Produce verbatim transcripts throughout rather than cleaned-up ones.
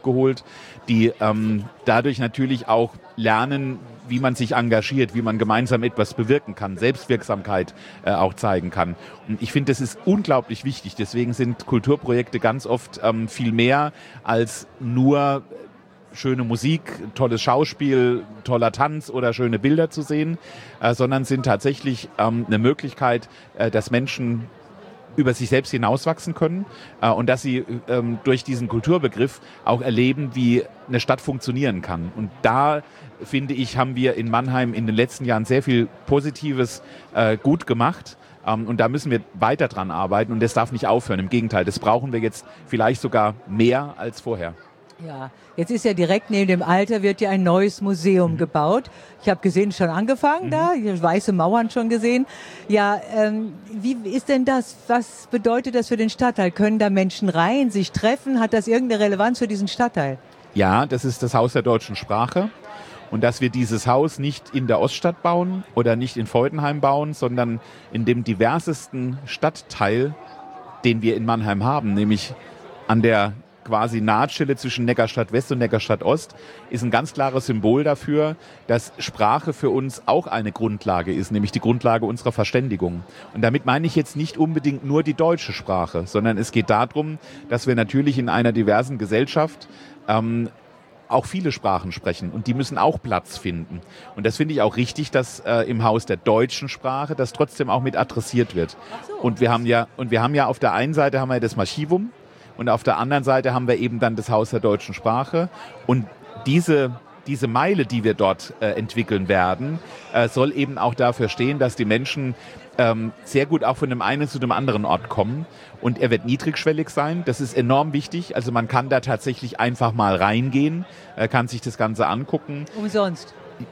abgeholt, die ähm, dadurch natürlich auch lernen, wie man sich engagiert, wie man gemeinsam etwas bewirken kann, Selbstwirksamkeit äh, auch zeigen kann. Und ich finde, das ist unglaublich wichtig. Deswegen sind Kulturprojekte ganz oft ähm, viel mehr als nur schöne Musik, tolles Schauspiel, toller Tanz oder schöne Bilder zu sehen, äh, sondern sind tatsächlich ähm, eine Möglichkeit, äh, dass Menschen über sich selbst hinauswachsen können äh, und dass sie ähm, durch diesen Kulturbegriff auch erleben, wie eine Stadt funktionieren kann. Und da, finde ich, haben wir in Mannheim in den letzten Jahren sehr viel Positives äh, gut gemacht. Ähm, und da müssen wir weiter dran arbeiten und das darf nicht aufhören. Im Gegenteil, das brauchen wir jetzt vielleicht sogar mehr als vorher. Ja, jetzt ist ja direkt neben dem Alter wird ja ein neues Museum mhm. gebaut. Ich habe gesehen, schon angefangen mhm. da, weiße Mauern schon gesehen. Ja, ähm, wie ist denn das? Was bedeutet das für den Stadtteil? Können da Menschen rein, sich treffen? Hat das irgendeine Relevanz für diesen Stadtteil? Ja, das ist das Haus der deutschen Sprache. Und dass wir dieses Haus nicht in der Oststadt bauen oder nicht in Feudenheim bauen, sondern in dem diversesten Stadtteil, den wir in Mannheim haben, nämlich an der quasi Nahtstelle zwischen Neckarstadt West und Neckarstadt Ost, ist ein ganz klares Symbol dafür, dass Sprache für uns auch eine Grundlage ist, nämlich die Grundlage unserer Verständigung. Und damit meine ich jetzt nicht unbedingt nur die deutsche Sprache, sondern es geht darum, dass wir natürlich in einer diversen Gesellschaft ähm, auch viele Sprachen sprechen und die müssen auch Platz finden. Und das finde ich auch richtig, dass äh, im Haus der deutschen Sprache das trotzdem auch mit adressiert wird. Ach so. Und wir haben ja, und wir haben ja auf der einen Seite haben wir das Archivum, und auf der anderen Seite haben wir eben dann das Haus der deutschen Sprache. Und diese, diese Meile, die wir dort äh, entwickeln werden, äh, soll eben auch dafür stehen, dass die Menschen ähm, sehr gut auch von dem einen zu dem anderen Ort kommen. Und er wird niedrigschwellig sein. Das ist enorm wichtig. Also man kann da tatsächlich einfach mal reingehen, äh, kann sich das Ganze angucken. Umsonst.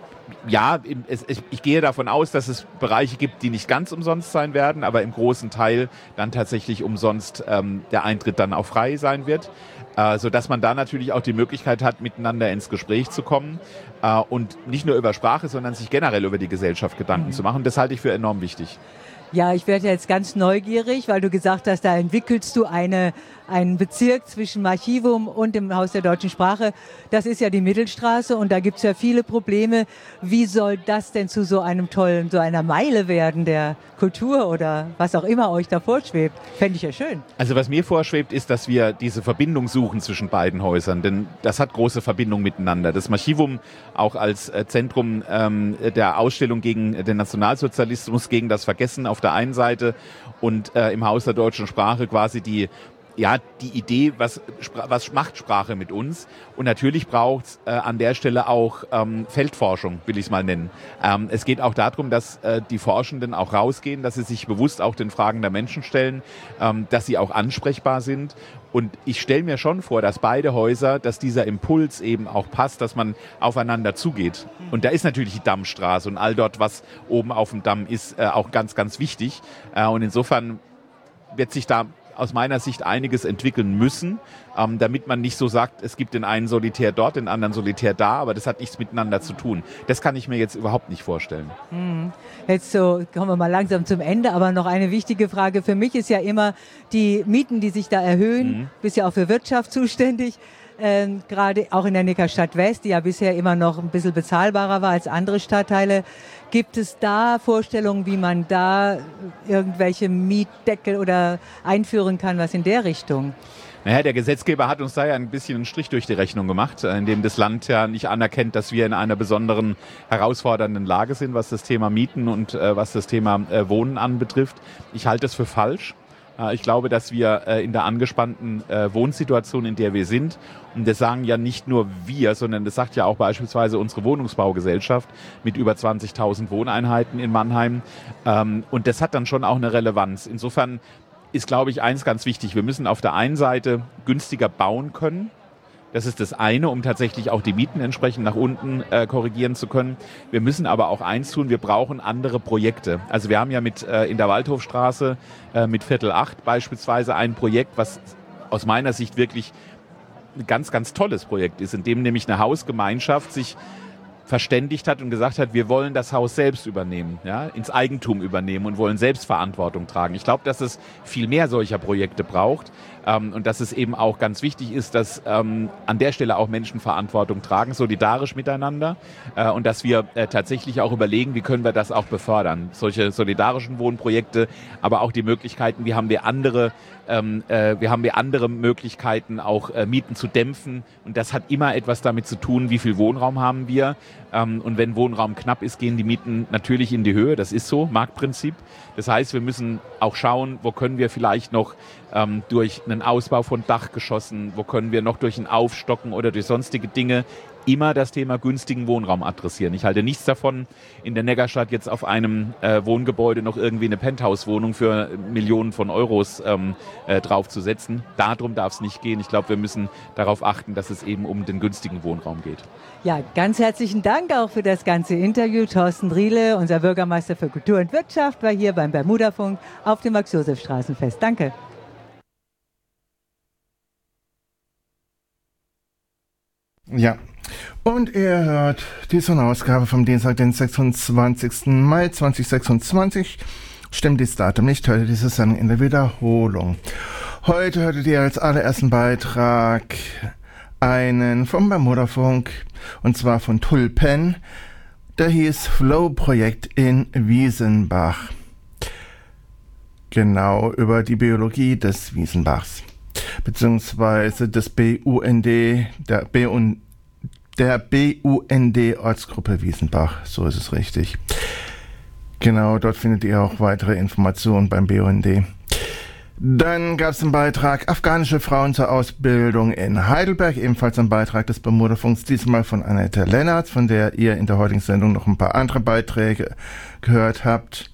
Ja, es, es, ich gehe davon aus, dass es Bereiche gibt, die nicht ganz umsonst sein werden, aber im großen Teil dann tatsächlich umsonst ähm, der Eintritt dann auch frei sein wird, äh, sodass man da natürlich auch die Möglichkeit hat, miteinander ins Gespräch zu kommen äh, und nicht nur über Sprache, sondern sich generell über die Gesellschaft Gedanken mhm. zu machen. Das halte ich für enorm wichtig. Ja, ich werde jetzt ganz neugierig, weil du gesagt hast, da entwickelst du eine, einen Bezirk zwischen dem Archivum und dem Haus der deutschen Sprache. Das ist ja die Mittelstraße und da gibt es ja viele Probleme. Wie soll das denn zu so einem tollen, so einer Meile werden der Kultur oder was auch immer euch da vorschwebt? Fände ich ja schön. Also was mir vorschwebt, ist, dass wir diese Verbindung suchen zwischen beiden Häusern, denn das hat große Verbindung miteinander. Das Archivum auch als äh, Zentrum ähm, der Ausstellung gegen den Nationalsozialismus, gegen das Vergessen auf der einen Seite und äh, im Haus der deutschen Sprache quasi die ja, die Idee, was, was macht Sprache mit uns? Und natürlich braucht es äh, an der Stelle auch ähm, Feldforschung, will ich es mal nennen. Ähm, es geht auch darum, dass äh, die Forschenden auch rausgehen, dass sie sich bewusst auch den Fragen der Menschen stellen, ähm, dass sie auch ansprechbar sind. Und ich stelle mir schon vor, dass beide Häuser, dass dieser Impuls eben auch passt, dass man aufeinander zugeht. Und da ist natürlich die Dammstraße und all dort, was oben auf dem Damm ist, äh, auch ganz, ganz wichtig. Äh, und insofern wird sich da aus meiner Sicht einiges entwickeln müssen, ähm, damit man nicht so sagt, es gibt den einen solitär dort, den anderen solitär da, aber das hat nichts miteinander zu tun. Das kann ich mir jetzt überhaupt nicht vorstellen. Mhm. Jetzt so kommen wir mal langsam zum Ende, aber noch eine wichtige Frage für mich ist ja immer die Mieten, die sich da erhöhen. Mhm. Bist ja auch für Wirtschaft zuständig. Ähm, gerade auch in der Neckarstadt West, die ja bisher immer noch ein bisschen bezahlbarer war als andere Stadtteile. Gibt es da Vorstellungen, wie man da irgendwelche Mietdeckel oder einführen kann, was in der Richtung? Naja, der Gesetzgeber hat uns da ja ein bisschen einen Strich durch die Rechnung gemacht, indem das Land ja nicht anerkennt, dass wir in einer besonderen herausfordernden Lage sind, was das Thema Mieten und äh, was das Thema äh, Wohnen anbetrifft. Ich halte es für falsch. Ich glaube, dass wir in der angespannten Wohnsituation, in der wir sind, und das sagen ja nicht nur wir, sondern das sagt ja auch beispielsweise unsere Wohnungsbaugesellschaft mit über zwanzigtausend Wohneinheiten in Mannheim. Und das hat dann schon auch eine Relevanz. Insofern ist, glaube ich, eins ganz wichtig. Wir müssen auf der einen Seite günstiger bauen können. Das ist das eine, um tatsächlich auch die Mieten entsprechend nach unten äh, korrigieren zu können. Wir müssen aber auch eins tun, wir brauchen andere Projekte. Also wir haben ja mit äh, in der Waldhofstraße äh, mit Viertel acht beispielsweise ein Projekt, was aus meiner Sicht wirklich ein ganz, ganz tolles Projekt ist, in dem nämlich eine Hausgemeinschaft sich verständigt hat und gesagt hat, wir wollen das Haus selbst übernehmen, ja, ins Eigentum übernehmen und wollen selbst Verantwortung tragen. Ich glaube, dass es viel mehr solcher Projekte braucht ähm, und dass es eben auch ganz wichtig ist, dass ähm, an der Stelle auch Menschen Verantwortung tragen, solidarisch miteinander äh, und dass wir äh, tatsächlich auch überlegen, wie können wir das auch befördern. Solche solidarischen Wohnprojekte, aber auch die Möglichkeiten, wie haben wir andere Ähm, äh, wir haben wir andere Möglichkeiten, auch äh, Mieten zu dämpfen. Und das hat immer etwas damit zu tun, wie viel Wohnraum haben wir. Ähm, und wenn Wohnraum knapp ist, gehen die Mieten natürlich in die Höhe. Das ist so, Marktprinzip. Das heißt, wir müssen auch schauen, wo können wir vielleicht noch ähm, durch einen Ausbau von Dachgeschossen, wo können wir noch durch ein Aufstocken oder durch sonstige Dinge immer das Thema günstigen Wohnraum adressieren. Ich halte nichts davon, in der Neckarstadt jetzt auf einem äh, Wohngebäude noch irgendwie eine Penthouse-Wohnung für Millionen von Euros ähm, äh, draufzusetzen. Darum darf es nicht gehen. Ich glaube, wir müssen darauf achten, dass es eben um den günstigen Wohnraum geht. Ja, ganz herzlichen Dank auch für das ganze Interview. Thorsten Riele, unser Bürgermeister für Kultur und Wirtschaft, war hier beim Bermudafunk auf dem Max-Joseph-Straßenfest. Danke. Ja, und ihr hört die Sonderausgabe vom Dienstag, den sechsundzwanzigsten Mai zweitausendsechsundzwanzig. Stimmt dieses Datum nicht, hört ihr diese Sendung in der Wiederholung. Heute hörtet ihr als allerersten Beitrag einen vom Bermudafunk, und zwar von Tulpen. Der hieß Flow-Projekt in Wiesenbach. Genau, über die Biologie des Wiesenbachs. Beziehungsweise des B U N D, der B U N D, der B U N D-Ortsgruppe Wiesenbach, so ist es richtig. Genau, dort findet ihr auch weitere Informationen beim B U N D. Dann gab es einen Beitrag Afghanische Frauen zur Ausbildung in Heidelberg, ebenfalls ein Beitrag des Bermudafunks, diesmal von Annette Lennartz, von der ihr in der heutigen Sendung noch ein paar andere Beiträge gehört habt.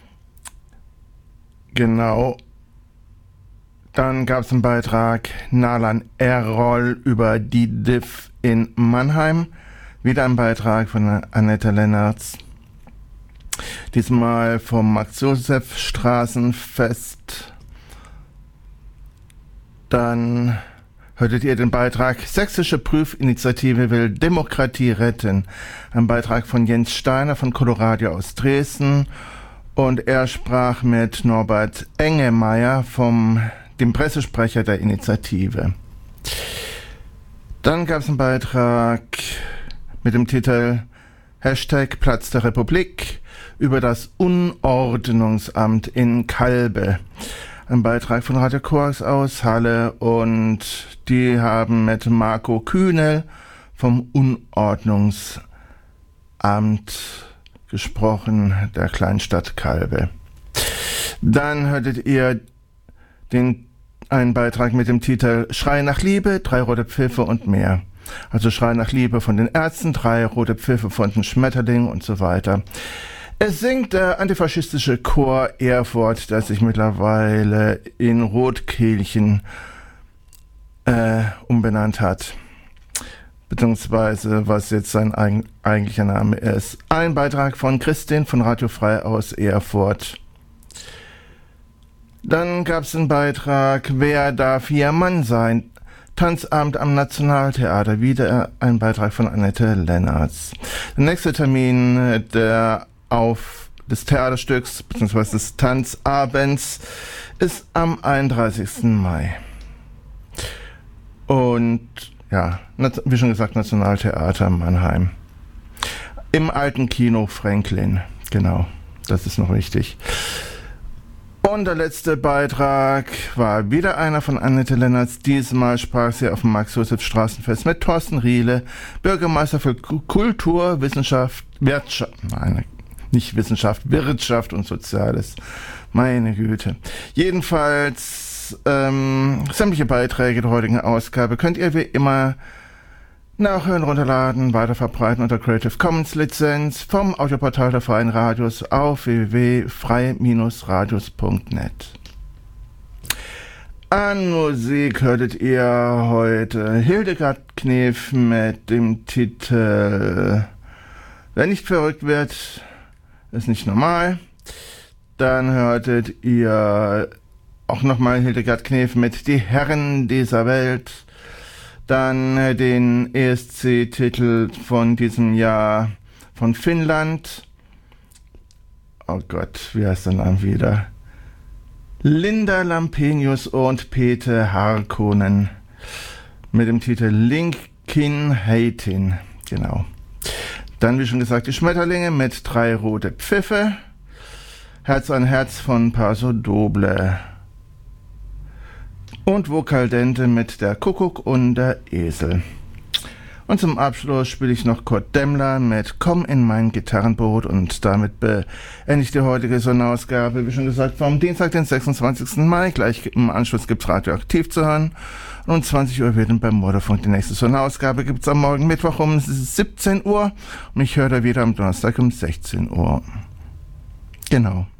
Genau. Dann gab es einen Beitrag Nalan Errol über die D I F in Mannheim. Wieder ein Beitrag von Annette Lennartz. Diesmal vom Max-Joseph-Straßenfest. Dann hörtet ihr den Beitrag Sächsische Prüfinitiative will Demokratie retten. Ein Beitrag von Jens Steiner von Coloradio aus Dresden. Und er sprach mit Norbert Engemeyer vom dem Pressesprecher der Initiative. Dann gab es einen Beitrag mit dem Titel Hashtag Platz der Republik über das Unordnungsamt in Kalbe. Ein Beitrag von Radio Koax aus Halle, und die haben mit Marco Kühnel vom Unordnungsamt gesprochen, der Kleinstadt Kalbe. Dann hörtet ihr den einen Beitrag mit dem Titel Schrei nach Liebe, drei rote Pfiffe und mehr. Also Schrei nach Liebe von den Ärzten, drei rote Pfiffe von den Schmetterlingen und so weiter. Es singt der antifaschistische Chor Erfurt, der sich mittlerweile in Rotkehlchen äh, umbenannt hat. Beziehungsweise was jetzt sein eig- eigentlicher Name ist. Ein Beitrag von Christin von Radio Frei aus Erfurt. Dann gab es einen Beitrag, wer darf hier Mann sein? Tanzabend am Nationaltheater, wieder ein Beitrag von Annette Lennartz. Der nächste Termin der auf des Theaterstücks bzw. des Tanzabends ist am einunddreißigsten Mai. Und ja, wie schon gesagt, Nationaltheater Mannheim. Im alten Kino Franklin, genau, das ist noch wichtig. Und der letzte Beitrag war wieder einer von Annette Lennartz. Diesmal sprach sie auf dem Max-Joseph-Straßenfest mit Thorsten Riele, Bürgermeister für Kultur, Wissenschaft, Wirtschaft, nein, nicht Wissenschaft, Wirtschaft und Soziales. Meine Güte. Jedenfalls, ähm, sämtliche Beiträge der heutigen Ausgabe könnt ihr wie immer nachhören, runterladen, weiterverbreiten unter Creative Commons Lizenz vom Audioportal der Freien Radios auf w w w punkt frei radios punkt net. An Musik hörtet ihr heute Hildegard Knef mit dem Titel Wer nicht verrückt wird, ist nicht normal. Dann hörtet ihr auch nochmal Hildegard Knef mit Die Herren dieser Welt. Dann äh, den E S C-Titel von diesem Jahr von Finnland. Oh Gott, wie heißt der Name wieder? Linda Lampenius und Peter Harkonnen mit dem Titel Linkin Heitin. Genau. Dann, wie schon gesagt, die Schmetterlinge mit drei rote Pfiffe. Herz an Herz von Paso Doble. Und Vocaldente mit der Kuckuck und der Esel. Und zum Abschluss spiele ich noch Kurt Demmler mit Komm in mein Gitarrenboot und damit beende ich die heutige Sonderausgabe, wie schon gesagt, vom Dienstag, den sechsundzwanzigsten Mai. Gleich im Anschluss gibt es Radioaktiv zu hören. Und um zwanzig Uhr wird beim Moderfunk die nächste Sonderausgabe. Gibt es am Morgen Mittwoch um siebzehn Uhr und ich höre da wieder am Donnerstag um sechzehn Uhr. Genau.